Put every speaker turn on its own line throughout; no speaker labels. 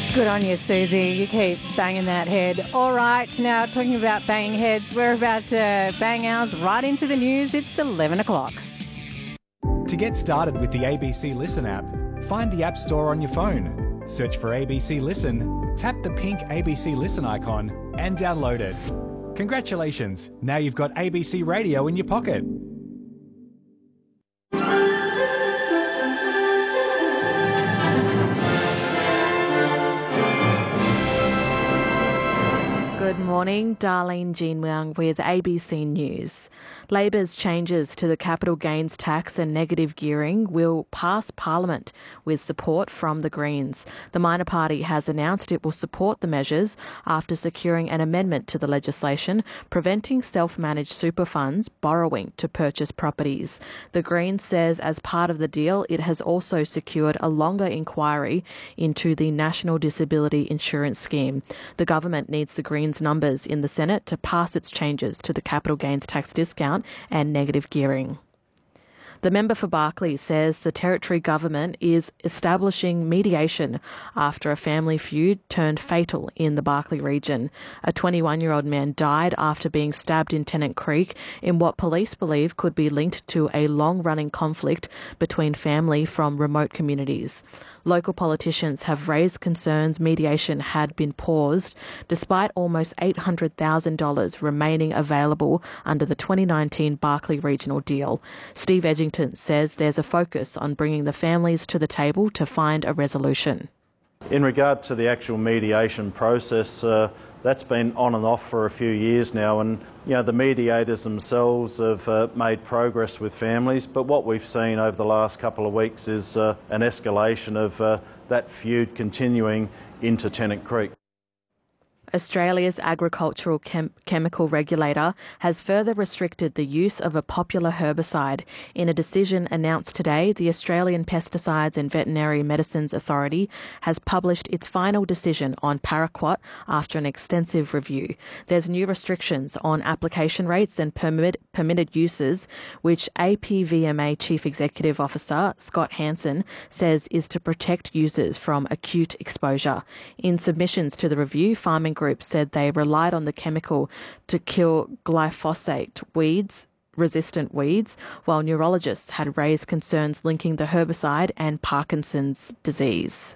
Good on you, Susie. You keep banging that head. All right, now talking about banging heads, we're about to bang ours right into the news. It's 11 o'clock.
To get started with the ABC Listen app, find the App Store on your phone. Search for ABC Listen, tap the pink ABC Listen icon and download it. Congratulations, now you've got ABC Radio in your pocket.
Good morning, Darlene Jean-Wang with ABC News. Labor's changes to the capital gains tax and negative gearing will pass Parliament with support from the Greens. The minor party has announced it will support the measures after securing an amendment to the legislation preventing self-managed super funds borrowing to purchase properties. The Greens says as part of the deal, it has also secured a longer inquiry into the National Disability Insurance Scheme. The government needs the Greens numbers in the Senate to pass its changes to the capital gains tax discount and negative gearing. The member for Barkly says the Territory government is establishing mediation after a family feud turned fatal in the Barkly region. A 21-year-old man died after being stabbed in Tennant Creek in what police believe could be linked to a long-running conflict between family from remote communities. Local politicians have raised concerns mediation had been paused despite almost $800,000 remaining available under the 2019 Barkly Regional Deal. Steve Edgington says there's a focus on bringing the families to the table to find a resolution.
In regard to the actual mediation process, that's been on and off for a few years now, and the mediators themselves have made progress with families, but what we've seen over the last couple of weeks is an escalation of that feud continuing into Tennant Creek.
Australia's agricultural chemical regulator has further restricted the use of a popular herbicide. In a decision announced today, the Australian Pesticides and Veterinary Medicines Authority has published its final decision on paraquat after an extensive review. There's new restrictions on application rates and permitted uses, which APVMA Chief Executive Officer Scott Hansen says is to protect users from acute exposure. In submissions to the review, farming groups said they relied on the chemical to kill glyphosate resistant weeds, while neurologists had raised concerns linking the herbicide and Parkinson's disease.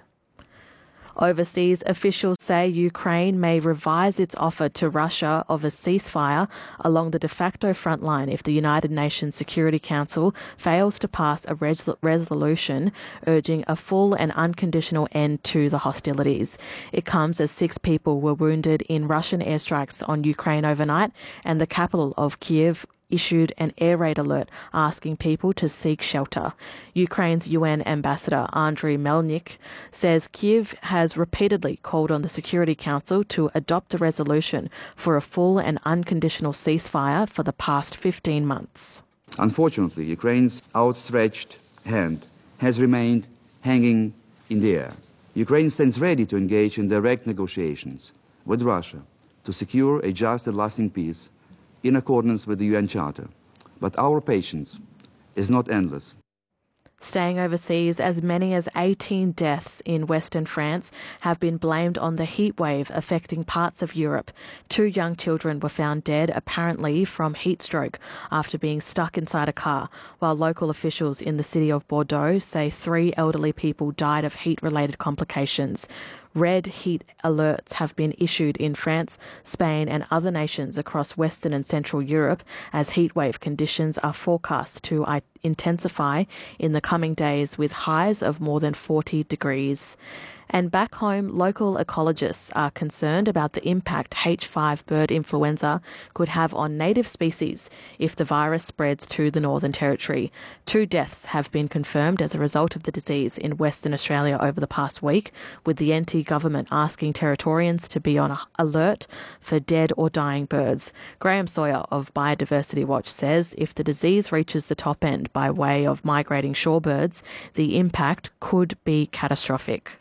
Overseas officials say Ukraine may revise its offer to Russia of a ceasefire along the de facto front line if the United Nations Security Council fails to pass a resolution urging a full and unconditional end to the hostilities. It comes as 6 people were wounded in Russian airstrikes on Ukraine overnight, and the capital of Kyiv issued an air raid alert asking people to seek shelter. Ukraine's UN ambassador Andriy Melnik says Kyiv has repeatedly called on the Security Council to adopt a resolution for a full and unconditional ceasefire for the past 15 months.
Unfortunately, Ukraine's outstretched hand has remained hanging in the air. Ukraine stands ready to engage in direct negotiations with Russia to secure a just and lasting peace in accordance with the UN Charter. But our patience is not endless.
Staying overseas, as many as 18 deaths in Western France have been blamed on the heat wave affecting parts of Europe. 2 young children were found dead, apparently from heat stroke, after being stuck inside a car, while local officials in the city of Bordeaux say 3 elderly people died of heat-related complications. Red heat alerts have been issued in France, Spain and other nations across Western and Central Europe as heatwave conditions are forecast to intensify in the coming days with highs of more than 40 degrees. And back home, local ecologists are concerned about the impact H5 bird influenza could have on native species if the virus spreads to the Northern Territory. 2 deaths have been confirmed as a result of the disease in Western Australia over the past week, with the NT government asking Territorians to be on alert for dead or dying birds. Graham Sawyer of Biodiversity Watch says if the disease reaches the top end by way of migrating shorebirds, the impact could be catastrophic.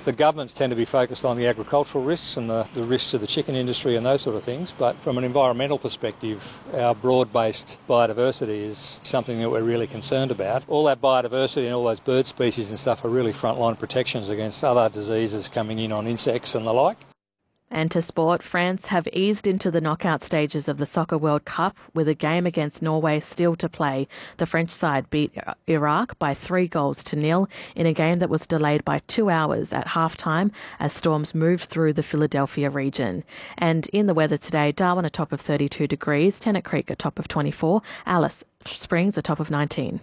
The governments tend to be focused on the agricultural risks and the risks to the chicken industry and those sort of things, but from an environmental perspective, our broad-based biodiversity is something that we're really concerned about. All that biodiversity and all those bird species and stuff are really frontline protections against other diseases coming in on insects and the like.
And to sport, France have eased into the knockout stages of the Soccer World Cup with a game against Norway still to play. The French side beat Iraq by 3-0 in a game that was delayed by 2 hours at halftime as storms moved through the Philadelphia region. And in the weather today, Darwin a top of 32 degrees, Tennant Creek a top of 24, Alice Springs a top of 19.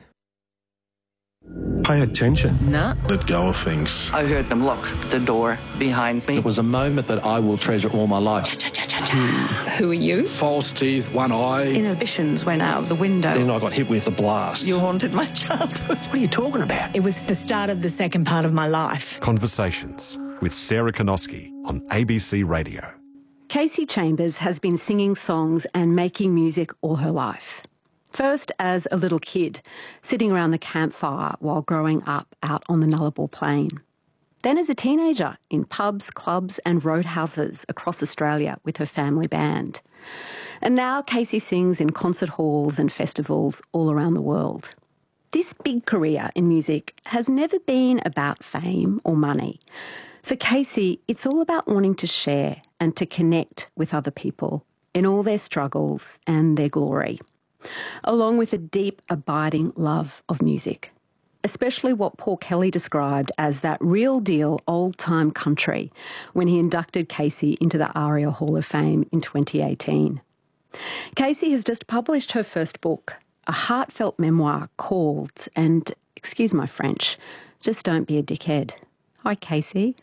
Pay attention.
No.
Let go of things.
I heard them lock the door behind me.
It was a moment that I will treasure all my life.
Who are you?
False teeth, one eye.
Inhibitions went out of the window.
Then I got hit with a blast.
You haunted my childhood.
What are you talking about?
It was the start of the second part of my life.
Conversations with Sarah Konoski on ABC Radio.
Kasey Chambers has been singing songs and making music all her life. First as a little kid, sitting around the campfire while growing up out on the Nullarbor Plain. Then as a teenager in pubs, clubs and roadhouses across Australia with her family band. And now Kasey sings in concert halls and festivals all around the world. This big career in music has never been about fame or money. For Kasey, it's all about wanting to share and to connect with other people in all their struggles and their glory, along with a deep, abiding love of music, especially what Paul Kelly described as that real deal old-time country when he inducted Kasey into the ARIA Hall of Fame in 2018. Kasey has just published her first book, a heartfelt memoir called, and excuse my French, Just Don't Be a Dickhead. Hi, Kasey.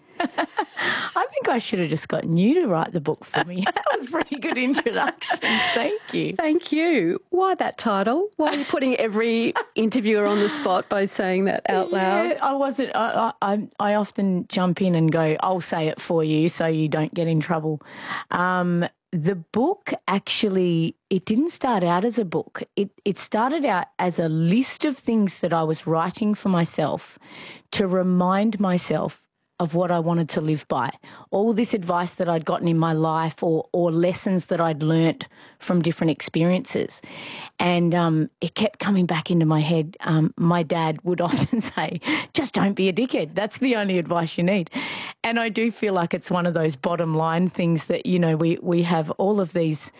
I think I should have just gotten you to write the book for me. That was a pretty good introduction. Thank you.
Thank you. Why that title? Why are you putting every interviewer on the spot by saying that out loud?
Yeah, I wasn't. I often jump in and go, I'll say it for you so you don't get in trouble. The book actually, it didn't start out as a book. It started out as a list of things that I was writing for myself to remind myself of what I wanted to live by. All this advice that I'd gotten in my life or lessons that I'd learnt from different experiences. And it kept coming back into my head. My dad would often say, just don't be a dickhead. That's the only advice you need. And I do feel like it's one of those bottom line things that, you know, we have all of these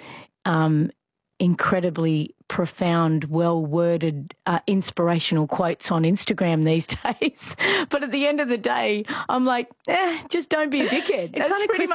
incredibly profound, well-worded, inspirational quotes on Instagram these days. But at the end of the day, I'm like, just don't be a dickhead. That's pretty much